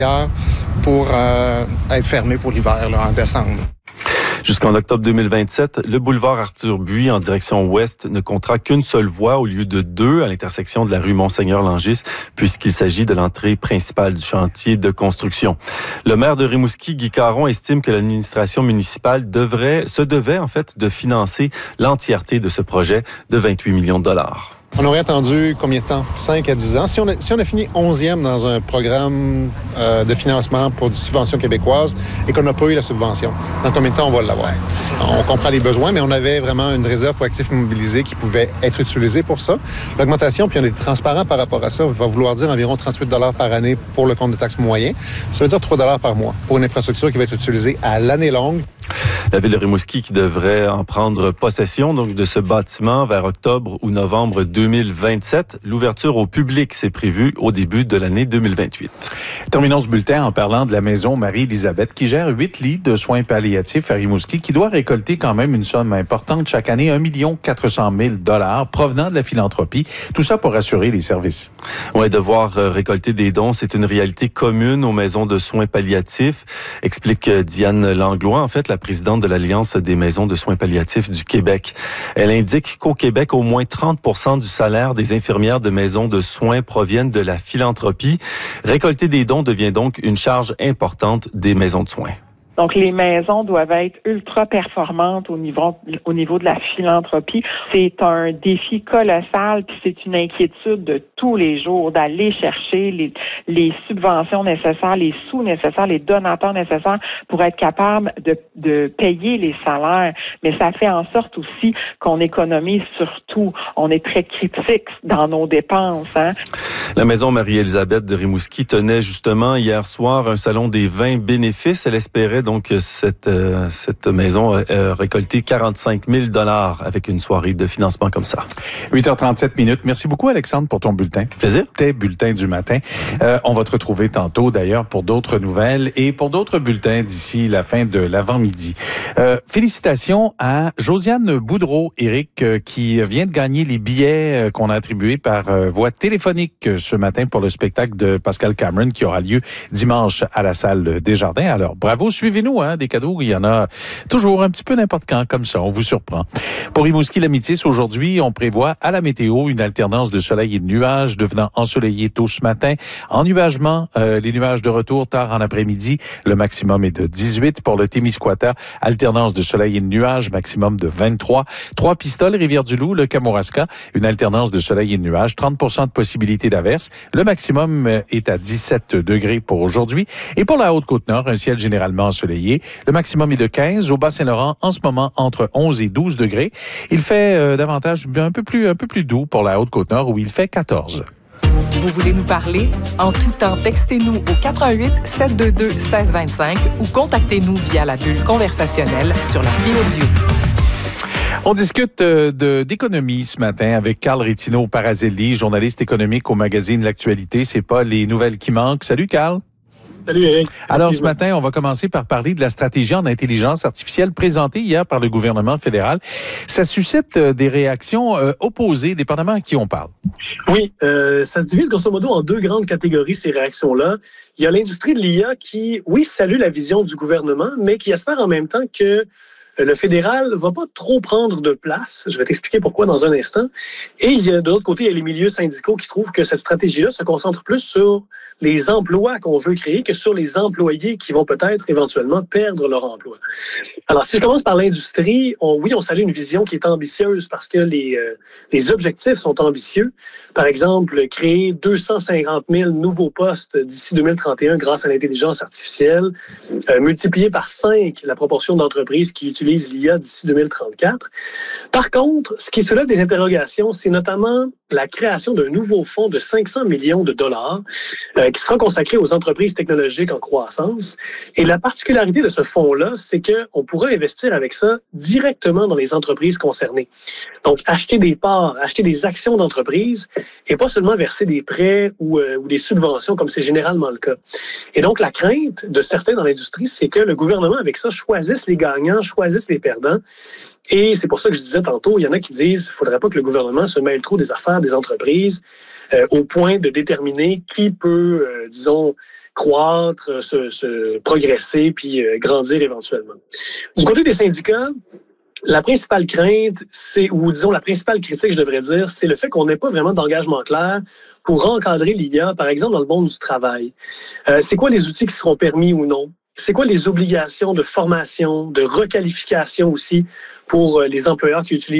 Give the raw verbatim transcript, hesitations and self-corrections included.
pour euh, être fermé pour l'hiver là, en décembre. Jusqu'en octobre deux mille vingt-sept, le boulevard Arthur-Buis en direction ouest ne comptera qu'une seule voie au lieu de deux à l'intersection de la rue Monseigneur-Langis, puisqu'il s'agit de l'entrée principale du chantier de construction. Le maire de Rimouski, Guy Caron, estime que l'administration municipale devrait, se devait en fait de financer l'entièreté de ce projet de vingt-huit millions de dollars. On aurait attendu combien de temps? cinq à dix ans. Si on a, si on a fini onzième dans un programme euh, de financement pour des subventions québécoises et qu'on n'a pas eu la subvention, dans combien de temps on va l'avoir? On comprend les besoins, mais on avait vraiment une réserve pour actifs immobilisés qui pouvait être utilisée pour ça. L'augmentation, puis on est transparent par rapport à ça, va vouloir dire environ trente-huit dollars par année pour le compte de taxes moyen. Ça veut dire trois dollars par mois pour une infrastructure qui va être utilisée à l'année longue. La ville de Rimouski qui devrait en prendre possession donc de ce bâtiment vers octobre ou novembre deux mille vingt-sept. L'ouverture au public, c'est prévu au début de l'année deux mille vingt-huit. Terminons ce bulletin en parlant de la maison Marie-Élisabeth qui gère huit lits de soins palliatifs à Rimouski qui doit récolter quand même une somme importante chaque année, un million quatre cent mille dollars provenant de la philanthropie. Tout ça pour assurer les services. Ouais, devoir récolter des dons, c'est une réalité commune aux maisons de soins palliatifs, explique Diane Langlois, en fait, la présidente de l'Alliance des maisons de soins palliatifs du Québec. Elle indique qu'au Québec, au moins trente pour cent du salaire des infirmières de maisons de soins proviennent de la philanthropie. Récolter des dons devient donc une charge importante des maisons de soins. Donc, les maisons doivent être ultra performantes au niveau, au niveau de la philanthropie. C'est un défi colossal, puis c'est une inquiétude de tous les jours d'aller chercher les, les subventions nécessaires, les sous nécessaires, les donateurs nécessaires pour être capable de, de payer les salaires. Mais ça fait en sorte aussi qu'on économise surtout. On est très critique dans nos dépenses, hein. La maison Marie-Élisabeth de Rimouski tenait justement hier soir un salon des vins bénéfices. Elle espérait donc cette euh, cette maison euh, récolter quarante-cinq mille dollars avec une soirée de financement comme ça. huit heures trente-sept minutes. Merci beaucoup Alexandre pour ton bulletin. Plaisir. Tes bulletins du matin. Euh, on va te retrouver tantôt d'ailleurs pour d'autres nouvelles et pour d'autres bulletins d'ici la fin de l'avant-midi. Euh, félicitations à Josiane Boudreau, Éric, euh, qui vient de gagner les billets euh, qu'on a attribués par euh, voie téléphonique euh, ce matin pour le spectacle de Pascal Cameron qui aura lieu dimanche à la salle Desjardins. Alors bravo, suivez-nous, hein, des cadeaux, il y en a toujours un petit peu n'importe quand comme ça, on vous surprend. Pour Rimouski la Métis, aujourd'hui, on prévoit à la météo une alternance de soleil et de nuages devenant ensoleillé tôt ce matin. Ennuagement, euh, les nuages de retour tard en après-midi, le maximum est de dix-huit. Pour le Témiscouata, alternance de soleil et de nuages, maximum de vingt-trois. Trois-Pistoles, Rivière-du-Loup, le Kamouraska, une alternance de soleil et de nuages, trente pour cent de possibilité d'averse. Le maximum est à dix-sept degrés pour aujourd'hui. Et pour la Haute-Côte-Nord, un ciel généralement ensoleillé. Le maximum est de quinze. Au Bas-Saint-Laurent, en ce moment, entre onze et douze degrés. Il fait euh, davantage, un peu plus, un peu plus doux pour la Haute-Côte-Nord où il fait quatorze. Vous voulez nous parler? En tout temps, textez-nous au quatre un huit sept deux deux un six deux cinq ou contactez-nous via la bulle conversationnelle sur l'appli audio. On discute de, d'économie ce matin avec Carl Rétinaud-Parazelli, journaliste économique au magazine L'Actualité. C'est pas les nouvelles qui manquent. Salut, Carl. Salut, Eric. Alors, ce matin, on va commencer par parler de la stratégie en intelligence artificielle présentée hier par le gouvernement fédéral. Ça suscite des réactions euh, opposées, dépendamment à qui on parle. Oui, euh, ça se divise grosso modo en deux grandes catégories, ces réactions-là. Il y a l'industrie de l'I A qui, oui, salue la vision du gouvernement, mais qui espère en même temps que le fédéral va pas trop prendre de place. Je vais t'expliquer pourquoi dans un instant. Et il y a, de l'autre côté, il y a les milieux syndicaux qui trouvent que cette stratégie-là se concentre plus sur les emplois qu'on veut créer que sur les employés qui vont peut-être éventuellement perdre leur emploi. Alors, si je commence par l'industrie, on, oui, on salue une vision qui est ambitieuse parce que les, euh, les objectifs sont ambitieux. Par exemple, créer deux cent cinquante mille nouveaux postes d'ici deux mille trente et un grâce à l'intelligence artificielle, euh, multiplier par cinq la proportion d'entreprises qui utilisent l'I A d'ici deux mille trente-quatre. Par contre, ce qui soulève des interrogations, c'est notamment la création d'un nouveau fonds de cinq cents millions de dollars euh, qui sera consacré aux entreprises technologiques en croissance. Et la particularité de ce fonds-là, c'est qu'on pourra investir avec ça directement dans les entreprises concernées. Donc, acheter des parts, acheter des actions d'entreprise et pas seulement verser des prêts ou, euh, ou des subventions comme c'est généralement le cas. Et donc, la crainte de certains dans l'industrie, c'est que le gouvernement, avec ça, choisisse les gagnants, choisisse les perdants. Et c'est pour ça que je disais tantôt, il y en a qui disent qu'il ne faudrait pas que le gouvernement se mêle trop des affaires des entreprises euh, au point de déterminer qui peut, euh, disons, croître, se, se progresser, puis euh, grandir éventuellement. Du côté des syndicats, la principale crainte, c'est, ou disons la principale critique, je devrais dire, c'est le fait qu'on n'ait pas vraiment d'engagement clair pour encadrer l'I A, par exemple, dans le monde du travail. Euh, c'est quoi les outils qui seront permis ou non? C'est quoi les obligations de formation, de requalification aussi pour les employeurs qui utilisent